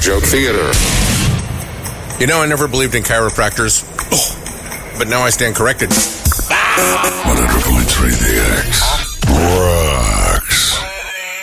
Joke Theater. You know, I never believed in chiropractors, but now I stand corrected. 100.3